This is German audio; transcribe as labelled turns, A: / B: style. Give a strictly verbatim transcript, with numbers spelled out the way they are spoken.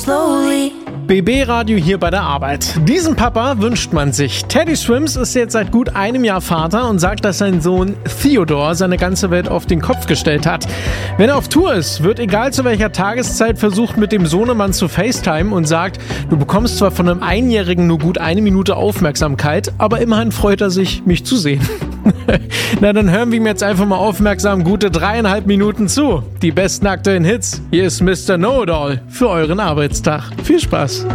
A: slowly.
B: B B-Radio hier bei der Arbeit. Diesen Papa wünscht man sich. Teddy Swims ist jetzt seit gut einem Jahr Vater und sagt, dass sein Sohn Theodore seine ganze Welt auf den Kopf gestellt hat. Wenn er auf Tour ist, wird egal zu welcher Tageszeit versucht, mit dem Sohnemann zu FaceTime und sagt, du bekommst zwar von einem Einjährigen nur gut eine Minute Aufmerksamkeit, aber immerhin freut er sich, mich zu sehen. Na, dann hören wir ihm jetzt einfach mal aufmerksam gute dreieinhalb Minuten zu. Die besten aktuellen Hits. Hier ist Mister Know-It-All für euren Arbeitstag. Viel Spaß.